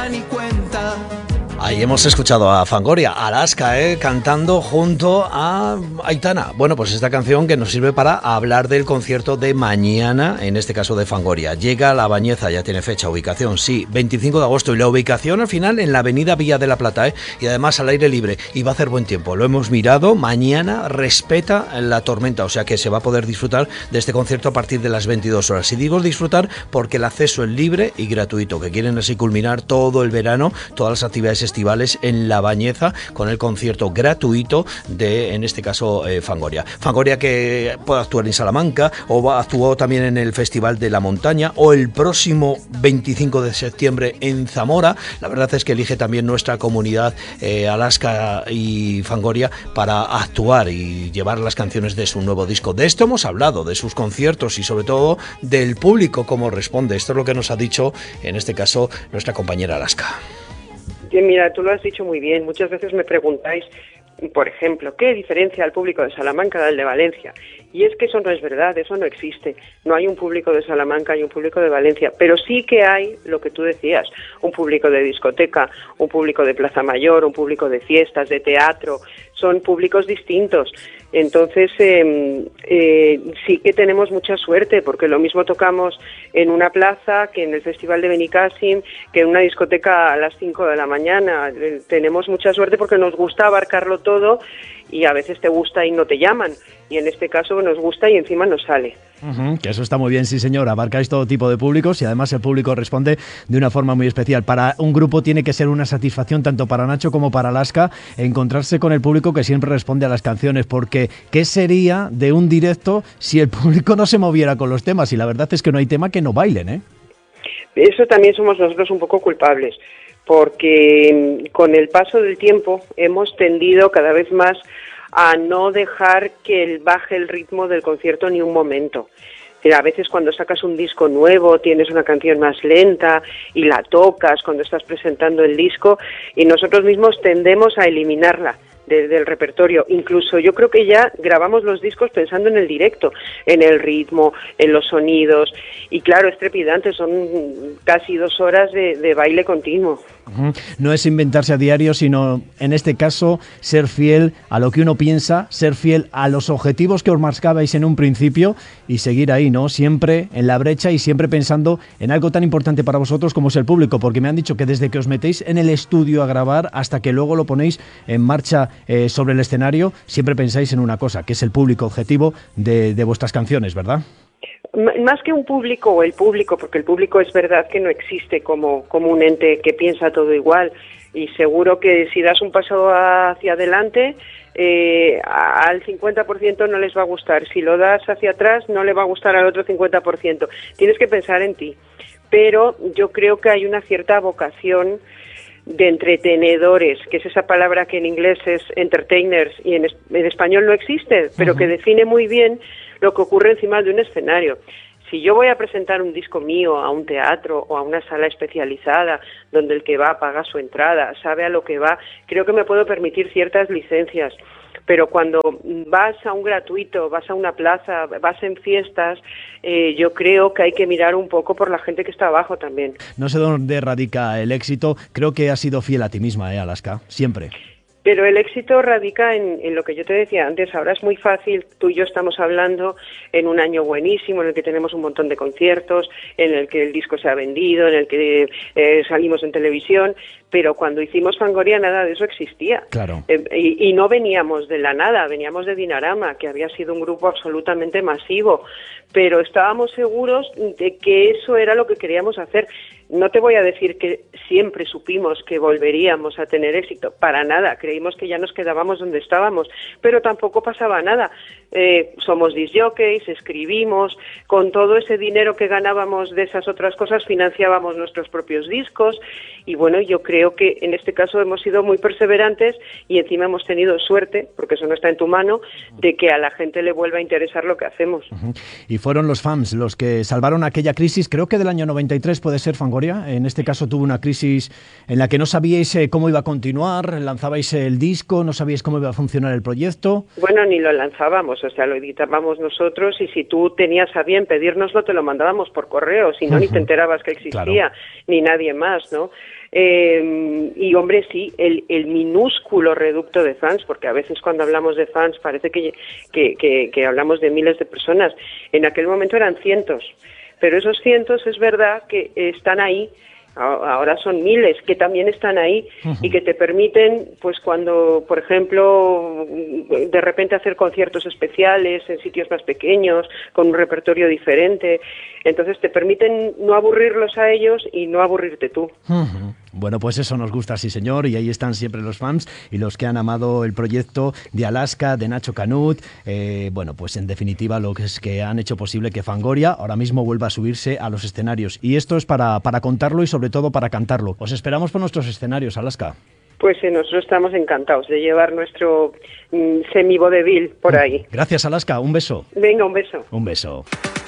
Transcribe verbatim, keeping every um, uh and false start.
da ni cuenta. Ahí hemos escuchado a Fangoria, Alaska, ¿eh? Cantando junto a Aitana. Bueno, pues esta canción que nos sirve para hablar del concierto de mañana, en este caso de Fangoria. Llega a La Bañeza, ya tiene fecha, ubicación, sí, veinticinco de agosto. Y la ubicación al final en la avenida Villa de la Plata, ¿eh? Y además al aire libre. Y va a hacer buen tiempo, lo hemos mirado. Mañana respeta la tormenta, o sea que se va a poder disfrutar de este concierto a partir de las veintidós horas. Y digo disfrutar porque el acceso es libre y gratuito, que quieren así culminar todo el verano, todas las actividades festivales en La Bañeza con el concierto gratuito de, en este caso, eh, Fangoria. Fangoria que puede actuar en Salamanca o va, actuó también en el Festival de la Montaña o el próximo veinticinco de septiembre en Zamora. La verdad es que elige también nuestra comunidad eh, Alaska y Fangoria para actuar y llevar las canciones de su nuevo disco. De esto hemos hablado, de sus conciertos y sobre todo del público, cómo responde. Esto es lo que nos ha dicho, en este caso, nuestra compañera Alaska. Mira, tú lo has dicho muy bien. Muchas veces me preguntáis, por ejemplo, ¿qué diferencia al público de Salamanca del de Valencia? Y es que eso no es verdad, eso no existe. No hay un público de Salamanca y un público de Valencia, pero sí que hay lo que tú decías, un público de discoteca, un público de Plaza Mayor, un público de fiestas, de teatro. Son públicos distintos. Entonces, eh, eh, sí que tenemos mucha suerte, porque lo mismo tocamos en una plaza que en el Festival de Benicàssim, que en una discoteca a las cinco de la mañana. Eh, tenemos mucha suerte porque nos gusta abarcarlo todo y a veces te gusta y no te llaman. Y en este caso nos gusta y encima nos sale. Uh-huh, que eso está muy bien, sí señor, abarcáis todo tipo de públicos y además el público responde de una forma muy especial. Para un grupo tiene que ser una satisfacción tanto para Nacho como para Alaska encontrarse con el público que siempre responde a las canciones, porque ¿qué sería de un directo si el público no se moviera con los temas? Y la verdad es que no hay tema que no bailen, ¿eh? Eso también somos nosotros un poco culpables, porque con el paso del tiempo hemos tendido cada vez más a no dejar que el baje el ritmo del concierto ni un momento. Pero a veces cuando sacas un disco nuevo tienes una canción más lenta y la tocas cuando estás presentando el disco y nosotros mismos tendemos a eliminarla de, del repertorio. Incluso yo creo que ya grabamos los discos pensando en el directo, en el ritmo, en los sonidos y claro, es trepidante, son casi dos horas de, de baile continuo. No es inventarse a diario, sino en este caso ser fiel a lo que uno piensa, ser fiel a los objetivos que os marcabais en un principio y seguir ahí, ¿no? Siempre en la brecha y siempre pensando en algo tan importante para vosotros como es el público, porque me han dicho que desde que os metéis en el estudio a grabar hasta que luego lo ponéis en marcha eh, sobre el escenario, siempre pensáis en una cosa, que es el público objetivo de, de vuestras canciones, ¿verdad? Más que un público o el público, porque el público es verdad que no existe como, como un ente que piensa todo igual y seguro que si das un paso hacia adelante eh, al cincuenta por ciento no les va a gustar, si lo das hacia atrás no le va a gustar al otro cincuenta por ciento. Tienes que pensar en ti, pero yo creo que hay una cierta vocación de entretenedores, que es esa palabra que en inglés es entertainers y en, es, en español no existe, pero uh-huh. que define muy bien lo que ocurre encima de un escenario. Si yo voy a presentar un disco mío a un teatro o a una sala especializada donde el que va paga su entrada, sabe a lo que va, creo que me puedo permitir ciertas licencias. Pero cuando vas a un gratuito, vas a una plaza, vas en fiestas, eh, yo creo que hay que mirar un poco por la gente que está abajo también. No sé dónde radica el éxito, creo que has sido fiel a ti misma, ¿eh, Alaska? Siempre. Pero el éxito radica en, en lo que yo te decía antes. Ahora es muy fácil, tú y yo estamos hablando en un año buenísimo, en el que tenemos un montón de conciertos, en el que el disco se ha vendido, en el que eh, salimos en televisión, pero cuando hicimos Fangoria nada de eso existía. Claro. Eh, y, y no veníamos de la nada, veníamos de Dinarama, que había sido un grupo absolutamente masivo, pero estábamos seguros de que eso era lo que queríamos hacer. No te voy a decir que siempre supimos que volveríamos a tener éxito, para nada, creímos que ya nos quedábamos donde estábamos, pero tampoco pasaba nada. Eh, somos disc jockeys, escribimos, con todo ese dinero que ganábamos de esas otras cosas financiábamos nuestros propios discos y bueno, yo creo que en este caso hemos sido muy perseverantes y encima hemos tenido suerte, porque eso no está en tu mano, de que a la gente le vuelva a interesar lo que hacemos. Uh-huh. Y fueron los fans los que salvaron aquella crisis, creo que del año noventa y tres puede ser, Fangoria. En este caso tuvo una crisis en la que no sabíais eh, cómo iba a continuar, lanzabais el disco, no sabíais cómo iba a funcionar el proyecto. Bueno, ni lo lanzábamos, o sea, lo editábamos nosotros y si tú tenías a bien pedírnoslo, te lo mandábamos por correo, si no, uh-huh. ni te enterabas que existía, claro. ni nadie más, ¿no? Eh, y hombre, sí, el, el minúsculo reducto de fans, porque a veces cuando hablamos de fans parece que, que, que, que hablamos de miles de personas. En aquel momento eran cientos, pero esos cientos es verdad que están ahí. Ahora son miles que también están ahí uh-huh. y que te permiten, pues cuando, por ejemplo, de repente hacer conciertos especiales en sitios más pequeños, con un repertorio diferente, entonces te permiten no aburrirlos a ellos y no aburrirte tú. Uh-huh. Bueno, pues eso nos gusta, sí señor, y ahí están siempre los fans y los que han amado el proyecto de Alaska, de Nacho Canut, eh, bueno, pues en definitiva lo que es que han hecho posible que Fangoria ahora mismo vuelva a subirse a los escenarios, y esto es para, para contarlo y sobre todo para cantarlo. Os esperamos por nuestros escenarios, Alaska. Pues sí, nosotros estamos encantados de llevar nuestro mm, semi-vodevil por ahí. Gracias, Alaska, un beso. Venga, un beso. Un beso.